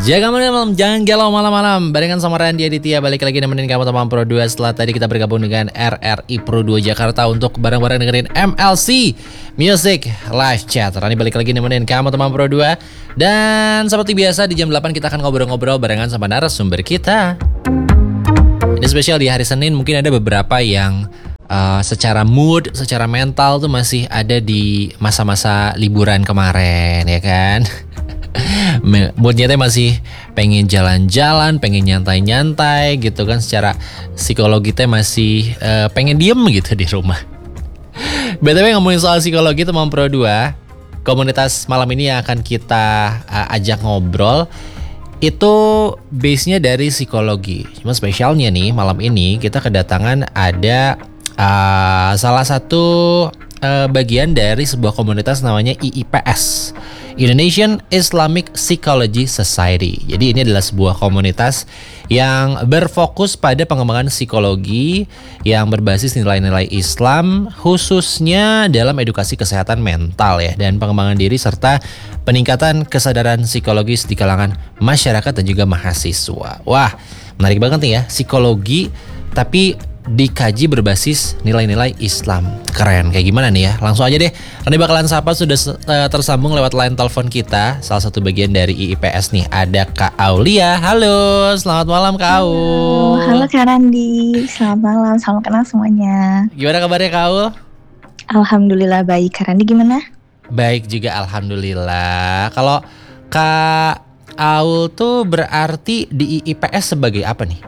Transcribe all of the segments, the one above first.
Jaga malam, jangan galau malam-malam. Barengan sama Randy Aditya, balik lagi nemenin kamu teman Pro 2. Setelah tadi kita bergabung dengan RRI Pro 2 Jakarta untuk bareng-bareng dengerin MLC Music Live Chat. Randy balik lagi nemenin kamu teman Pro 2. Dan seperti biasa di jam 8 kita akan ngobrol-ngobrol barengan sama narasumber kita. Ini spesial di hari Senin, mungkin ada beberapa yang secara mood, secara mental tuh masih ada di masa-masa liburan kemarin, ya kan? Moodnya tuh masih pengen jalan-jalan, pengen nyantai-nyantai gitu kan. Secara psikologi tuh masih pengen diem gitu di rumah. BTW ngomongin soal psikologi teman Pro 2, komunitas malam ini yang akan kita ajak ngobrol itu base-nya dari psikologi. Cuma spesialnya nih malam ini kita kedatangan ada salah satu bagian dari sebuah komunitas namanya IIPS, Indonesian Islamic Psychology Society. Jadi ini adalah sebuah komunitas yang berfokus pada pengembangan psikologi yang berbasis nilai-nilai Islam, khususnya dalam edukasi kesehatan mental ya, dan pengembangan diri serta peningkatan kesadaran psikologis di kalangan masyarakat dan juga mahasiswa. Wah, menarik banget nih ya, psikologi tapi dikaji berbasis nilai-nilai Islam. Keren, kayak gimana nih ya? Langsung aja deh, Rani bakalan sapa, sudah tersambung lewat line telepon kita. Salah satu bagian dari IIPS nih, ada Kak Aulia. Halo, selamat malam Kak Aul. Halo Kak Randi, selamat malam, salam kenal semuanya. Gimana kabarnya Kak Aul? Alhamdulillah baik, Kak Randi gimana? Baik juga, alhamdulillah. Kalau Kak Aul tuh berarti di IIPS sebagai apa nih?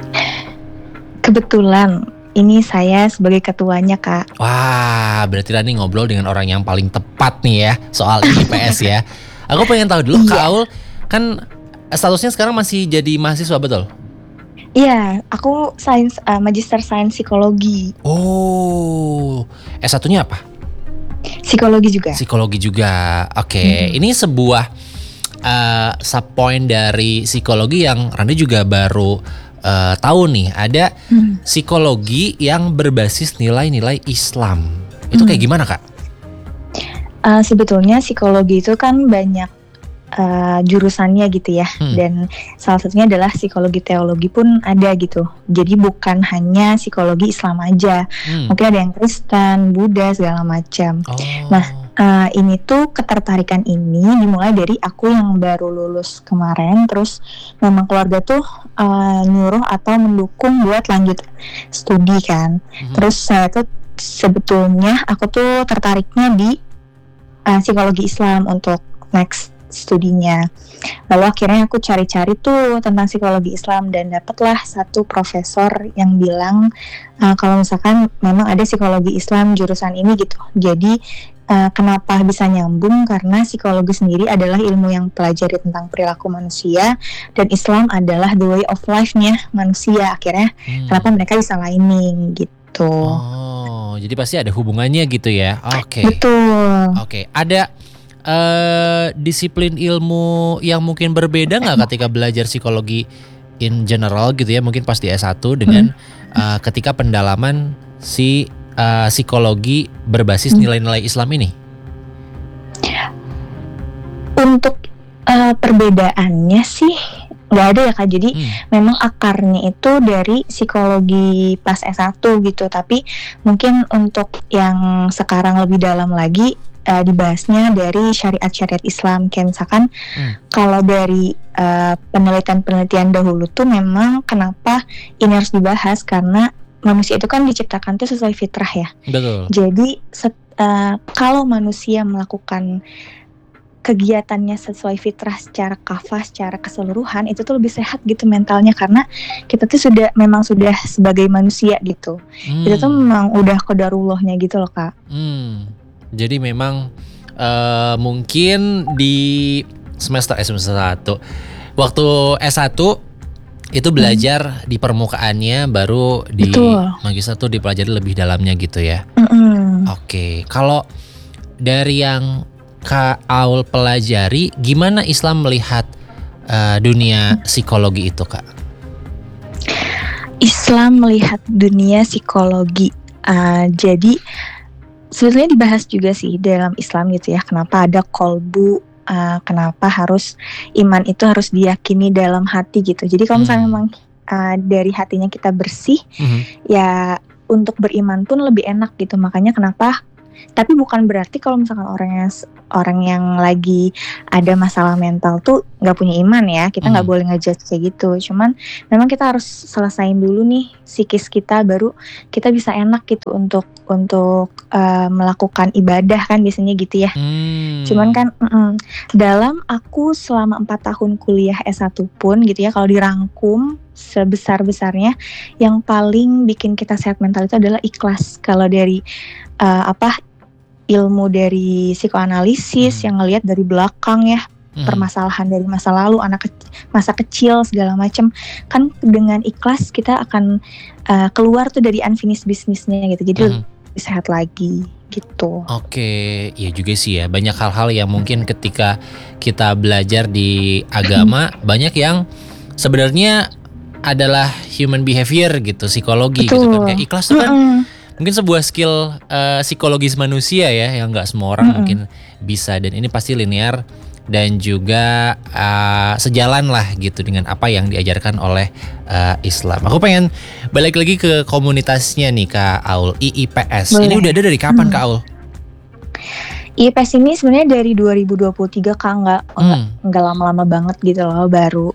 Kebetulan ini saya sebagai ketuanya Kak. Wah, berarti Rani ngobrol dengan orang yang paling tepat nih ya soal IPS ya. Aku pengen tahu dulu Kak Aul, kan statusnya sekarang masih jadi mahasiswa, betul? Iya, aku magister sains psikologi. Oh, S1-nya apa? Psikologi juga. Psikologi juga. Oke. Ini sebuah subpoint dari psikologi yang Rani juga baru tahu nih, ada psikologi yang berbasis nilai-nilai Islam. Itu kayak gimana Kak? Sebetulnya psikologi itu kan banyak jurusannya gitu ya, dan salah satunya adalah psikologi teologi pun ada gitu. Jadi bukan hanya psikologi Islam aja, mungkin ada yang Kristen, Buddha segala macam. Nah, ini tuh ketertarikan ini dimulai dari aku yang baru lulus kemarin, terus memang keluarga tuh nyuruh atau mendukung buat lanjut studi kan. Terus saya tuh sebetulnya aku tuh tertariknya di psikologi Islam untuk next studinya. Lalu akhirnya aku cari-cari tuh tentang psikologi Islam dan dapatlah satu profesor yang bilang kalau misalkan memang ada psikologi Islam jurusan ini gitu. Jadi kenapa bisa nyambung, karena psikologi sendiri adalah ilmu yang pelajari tentang perilaku manusia dan Islam adalah the way of life-nya manusia. Akhirnya kenapa mereka bisa lining gitu. Oh, jadi pasti ada hubungannya gitu ya. Oke. Betul. Oke, ada disiplin ilmu yang mungkin berbeda nggak ketika belajar psikologi in general gitu ya, mungkin pas di S1 dengan ketika pendalaman psikologi berbasis nilai-nilai Islam ini? Untuk perbedaannya sih nggak ada ya Kak. Jadi memang akarnya itu dari psikologi pas S1 gitu. Tapi mungkin untuk yang sekarang lebih dalam lagi dibahasnya dari syariat-syariat Islam. Kayak misalkan kalau dari penelitian-penelitian dahulu tuh memang kenapa ini harus dibahas, karena manusia itu kan diciptakan tuh sesuai fitrah ya. Betul. Jadi kalau manusia melakukan kegiatannya sesuai fitrah secara kafah, secara keseluruhan, itu tuh lebih sehat gitu mentalnya, karena kita tuh memang sudah sebagai manusia gitu. Itu tuh memang udah qadarullahnya gitu loh Kak. Jadi memang mungkin di semester 1 waktu S1 itu belajar di permukaannya, baru di magister tuh dipelajari lebih dalamnya gitu ya. Oke, kalau dari yang Kak Aul pelajari, gimana Islam melihat dunia psikologi itu Kak? Islam melihat dunia psikologi, jadi sebetulnya dibahas juga sih dalam Islam gitu ya, kenapa ada kolbu kenapa iman itu harus diyakini dalam hati gitu. Jadi kalau misalnya memang dari hatinya kita bersih, ya untuk beriman pun lebih enak gitu. Makanya kenapa? Tapi bukan berarti kalau misalkan orang yang lagi ada masalah mental tuh nggak punya iman ya. Kita nggak boleh ngejudge kayak gitu. Cuman memang kita harus selesain dulu nih psikis kita, baru kita bisa enak gitu untuk melakukan ibadah kan biasanya gitu ya. Cuman kan dalam aku selama 4 tahun kuliah S1 pun gitu ya, kalau dirangkum sebesar-besarnya yang paling bikin kita sehat mental itu adalah ikhlas. Kalau dari ilmu dari psikoanalisis yang ngelihat dari belakang ya, permasalahan dari masa lalu, masa kecil segala macam, kan dengan ikhlas kita akan keluar tuh dari unfinished business-nya gitu. Jadi lebih sehat lagi gitu. Oke, ya juga sih ya. Banyak hal-hal yang mungkin ketika kita belajar di agama banyak yang sebenarnya adalah human behavior gitu, psikologi gitu kan. Kayak ikhlas tuh kan mungkin sebuah skill psikologis manusia ya, yang nggak semua orang mungkin bisa, dan ini pasti linear dan juga sejalan lah gitu dengan apa yang diajarkan oleh Islam. Aku pengen balik lagi ke komunitasnya nih Kak Aul, IIPS. Boleh. Ini udah ada dari kapan Kak Aul? IIPS ini sebenarnya dari 2023 Kak, nggak lama-lama banget gitu loh, baru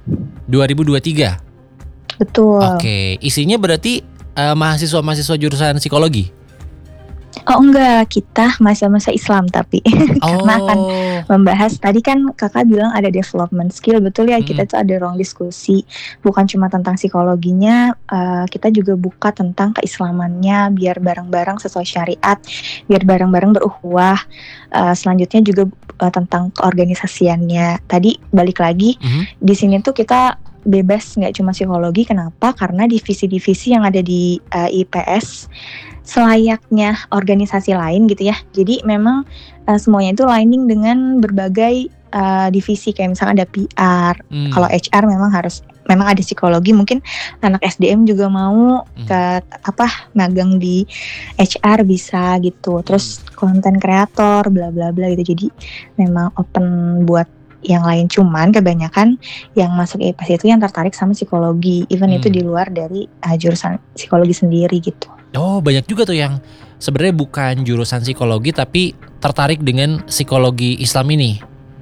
2023. Betul. Oke, isinya berarti mahasiswa-mahasiswa jurusan psikologi? Oh enggak, kita masa-masa Islam tapi karena akan membahas, tadi kan kakak bilang ada development skill, betul ya, kita tuh ada ruang diskusi, bukan cuma tentang psikologinya, kita juga buka tentang keislamannya, biar bareng-bareng sesuai syariat, biar bareng-bareng berukhuwah. Selanjutnya juga tentang keorganisasiannya. Tadi balik lagi, di sini tuh kita bebas, nggak cuma psikologi. Kenapa? Karena divisi-divisi yang ada di IPS selayaknya organisasi lain gitu ya. Jadi memang semuanya itu lining dengan berbagai divisi, kayak misalnya ada PR. Kalau HR memang ada psikologi. Mungkin anak SDM juga mau ke magang di HR bisa gitu. Terus konten kreator bla bla bla gitu. Jadi memang open buat yang lain, cuman kebanyakan yang masuk IPS itu yang tertarik sama psikologi, even itu di luar dari jurusan psikologi sendiri gitu. Oh, banyak juga tuh yang sebenarnya bukan jurusan psikologi tapi tertarik dengan psikologi Islam ini.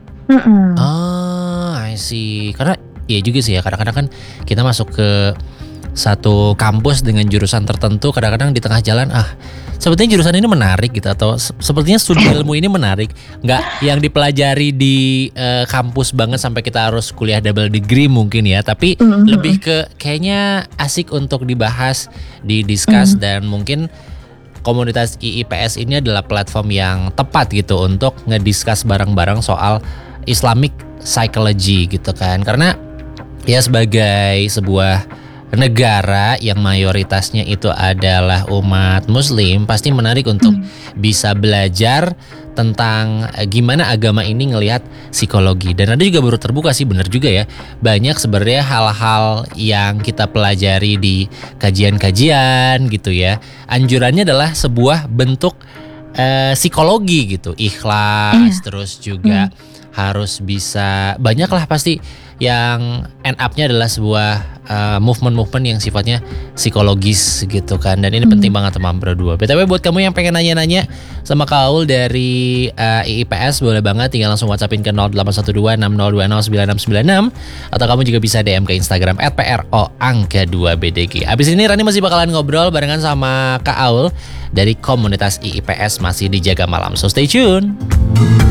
I see. Karena ya juga sih ya, kadang-kadang kan kita masuk ke satu kampus dengan jurusan tertentu, kadang-kadang di tengah jalan sepertinya jurusan ini menarik gitu, atau sepertinya studi ilmu ini menarik, nggak yang dipelajari di kampus banget sampai kita harus kuliah double degree mungkin ya, tapi lebih ke kayaknya asik untuk dibahas, didiskus, dan mungkin komunitas IIPS ini adalah platform yang tepat gitu untuk ngediskus bareng-bareng soal Islamic psychology gitu kan. Karena ya sebagai sebuah negara yang mayoritasnya itu adalah umat muslim, pasti menarik untuk bisa belajar tentang gimana agama ini ngelihat psikologi. Dan ada juga baru terbuka sih, bener juga ya, banyak sebenarnya hal-hal yang kita pelajari di kajian-kajian gitu ya, anjurannya adalah sebuah bentuk psikologi gitu, ikhlas, terus juga harus bisa, banyak lah pasti yang end up-nya adalah sebuah movement-movement yang sifatnya psikologis gitu kan. Dan ini penting banget teman berdua. BTW buat kamu yang pengen nanya-nanya sama Kaul dari IIPS, boleh banget tinggal langsung WhatsAppin ke 081260209696, atau kamu juga bisa DM ke Instagram @pro_2bdg. Abis ini Rani masih bakalan ngobrol barengan sama Kak Aul dari komunitas IIPS, masih di Jaga Malam. So stay tune.